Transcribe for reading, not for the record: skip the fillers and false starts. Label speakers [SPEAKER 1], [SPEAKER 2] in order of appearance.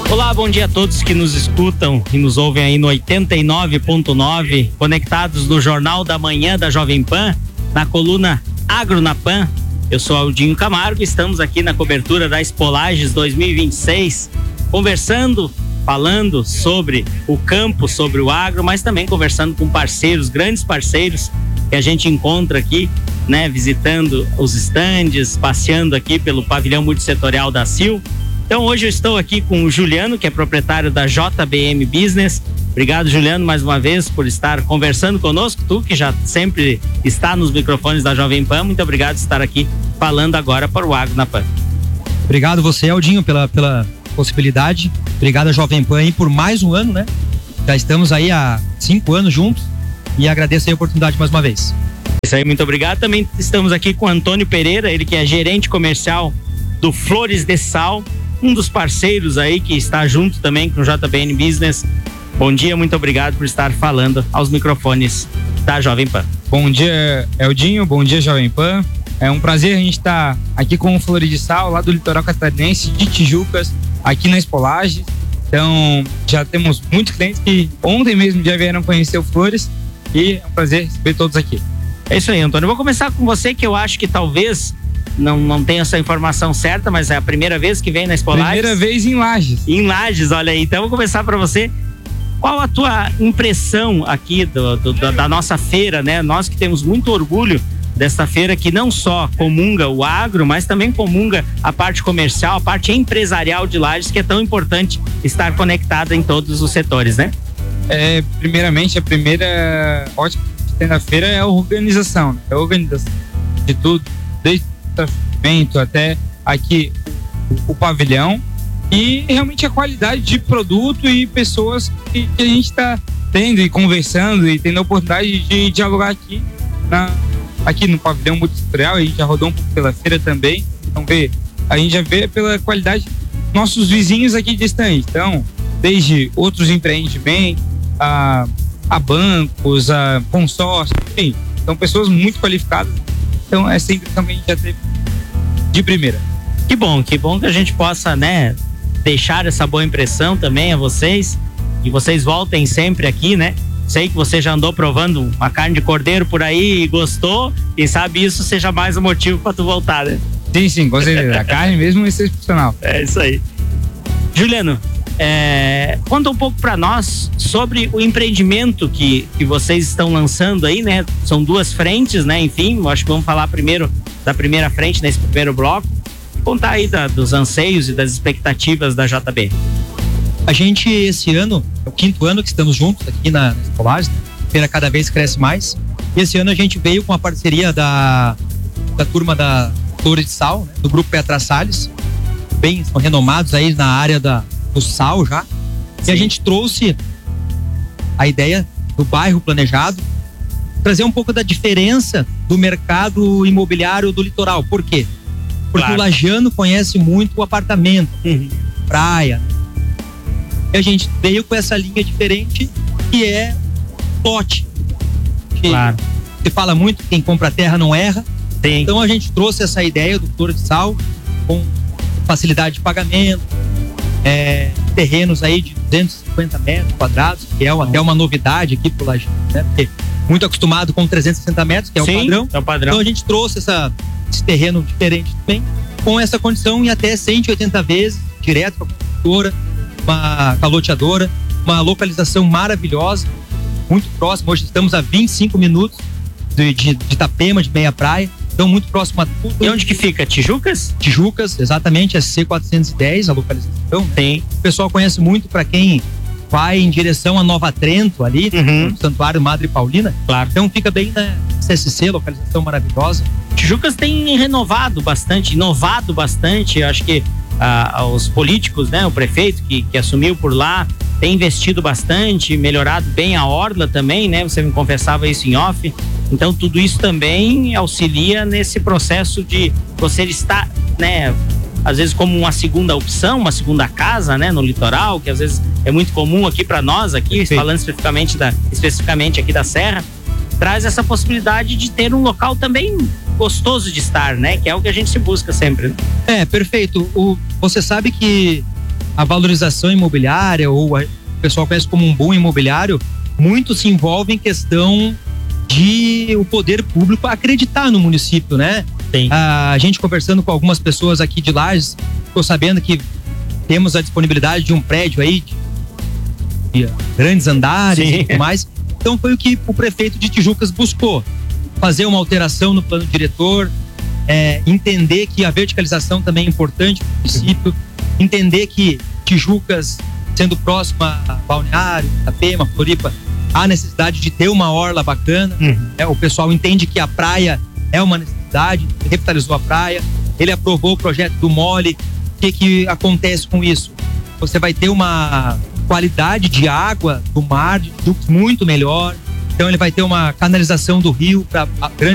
[SPEAKER 1] Olá, bom dia a todos que nos escutam e nos ouvem aí no 89.9, conectados no Jornal da Manhã da Jovem Pan, na coluna Agro na Pan. Eu sou Aldinho Camargo, estamos aqui na cobertura da Expolages 2026, conversando, falando sobre o campo, sobre o agro, mas também conversando com parceiros, grandes parceiros que a gente encontra aqui, né, visitando os estandes, passeando aqui pelo pavilhão multissetorial da Sil. Então hoje eu estou aqui com o Juliano, que é proprietário da JBM Business. Obrigado, Juliano, mais uma vez por estar conversando conosco. Tu que já sempre está nos microfones da Jovem Pan, muito obrigado por estar aqui falando agora para o Agro na Pan.
[SPEAKER 2] Obrigado você, Aldinho, pela possibilidade. Obrigado a Jovem Pan aí por mais um ano, né? Já estamos aí há 5 anos juntos e agradeço aí a oportunidade mais uma vez.
[SPEAKER 1] Isso aí, muito obrigado. Também estamos aqui com o Antônio Pereira, ele que é gerente comercial do Flores de Sal, um dos parceiros aí que está junto também com o JBM Business. Bom dia, muito obrigado por estar falando aos microfones da Jovem Pan.
[SPEAKER 3] Bom dia, Eldinho, bom dia, Jovem Pan. É um prazer a gente estar aqui com o Flores de Sal, lá do litoral catarinense de Tijucas, aqui na Expolages. Então, já temos muitos clientes que ontem mesmo já vieram conhecer o Flores e é um prazer ver todos aqui.
[SPEAKER 1] É isso aí, Antônio. Eu vou começar com você, que eu acho que talvez não tenha essa informação certa, mas é a primeira vez que vem na Expolages.
[SPEAKER 3] Primeira vez em Lages.
[SPEAKER 1] Em Lages, olha aí. Então, eu vou começar para você. Qual a tua impressão aqui da nossa feira, né? Nós que temos muito orgulho desta feira que não só comunga o agro, mas também comunga a parte comercial, a parte empresarial de Lages, que é tão importante estar conectada em todos os setores, né?
[SPEAKER 3] Primeiramente, a primeira ótima que tem na feira é a organização, né? É a organização de tudo, desde o evento até aqui o pavilhão, e realmente a qualidade de produto e pessoas que a gente está tendo e conversando e tendo a oportunidade de dialogar aqui no pavilhão multissetorial. A gente já rodou um pouco pela feira também, então a gente já vê pela qualidade dos nossos vizinhos aqui distantes. Então, desde outros empreendimentos, a bancos, a consórcios, enfim, são pessoas muito qualificadas. Então, essa impressão que a gente já teve de primeira.
[SPEAKER 1] Que bom que a gente possa, né, deixar essa boa impressão também a vocês, e vocês voltem sempre aqui, né? Sei que você já andou provando uma carne de cordeiro por aí e gostou, quem sabe isso seja mais um motivo para tu voltar, né?
[SPEAKER 3] Sim, com certeza. A carne mesmo é excepcional.
[SPEAKER 1] É isso aí. Juliano, conta um pouco para nós sobre o empreendimento que vocês estão lançando aí, né? São 2 frentes, né? Enfim, eu acho que vamos falar primeiro da primeira frente, nesse primeiro bloco. Contar aí dos anseios e das expectativas da JB.
[SPEAKER 2] A gente, esse ano, é o 5º ano que estamos juntos aqui na Expolages, a feira cada vez cresce mais. E esse ano a gente veio com a parceria da turma da Flores de Sal, né, do Grupo Petra Salles, são renomados aí na área do sal já. Sim. E a gente trouxe a ideia do bairro planejado, trazer um pouco da diferença do mercado imobiliário do litoral. Por quê? Porque o lagiano conhece muito o apartamento, praia. E a gente veio com essa linha diferente, que é lote.
[SPEAKER 1] Claro.
[SPEAKER 2] Se fala muito, quem compra terra não erra.
[SPEAKER 1] Sim. Então
[SPEAKER 2] a gente trouxe essa ideia do Flores de Sal, com facilidade de pagamento, terrenos aí de 250 metros quadrados, que é até uma novidade aqui pro lagiano, né? Porque muito acostumado com 360 metros, que é o padrão.
[SPEAKER 1] É o padrão.
[SPEAKER 2] Então a gente trouxe esse terreno diferente também, com essa condição em até 180 vezes, direto para a construtora, uma caloteadora, uma localização maravilhosa, muito próximo. Hoje estamos a 25 minutos de Itapema, de Meia Praia, então muito próximo a tudo.
[SPEAKER 1] E onde que fica? Tijucas?
[SPEAKER 2] Tijucas, exatamente, C410, a localização.
[SPEAKER 1] Tem.
[SPEAKER 2] O pessoal conhece muito para quem vai em direção a Nova Trento ali, no Santuário Madre Paulina.
[SPEAKER 1] Claro.
[SPEAKER 2] Então fica bem na CSC, localização maravilhosa.
[SPEAKER 1] Tijucas tem inovado bastante. Eu acho que os políticos, né, o prefeito que assumiu por lá, tem investido bastante, melhorado bem a orla também, né? Você me confessava isso em off. Então tudo isso também auxilia nesse processo de você estar, né, às vezes como uma segunda opção, uma segunda casa, né, no litoral, que às vezes é muito comum aqui para nós, aqui, perfeito, falando especificamente aqui da Serra, traz essa possibilidade de ter um local também gostoso de estar, né, que é o que a gente se busca sempre, né?
[SPEAKER 2] Perfeito. Você sabe que a valorização imobiliária, ou o pessoal conhece como um boom imobiliário, muito se envolve em questão de o poder público acreditar no município, né?
[SPEAKER 1] Sim.
[SPEAKER 2] A gente conversando com algumas pessoas aqui de Lages, ficou sabendo que temos a disponibilidade de um prédio aí de grandes andares. Sim. E tudo mais. Então foi o que o prefeito de Tijucas buscou, fazer uma alteração no plano diretor, entender que a verticalização também é importante para o município, entender que Tijucas, sendo próxima a Balneário, Itapema, Floripa, há necessidade de ter uma orla bacana. O pessoal entende que a praia é uma necessidade, revitalizou a praia, ele aprovou o projeto do Mole. O que acontece com isso? Você vai ter uma qualidade de água do mar de Tijucas muito melhor, então ele vai ter uma canalização do rio para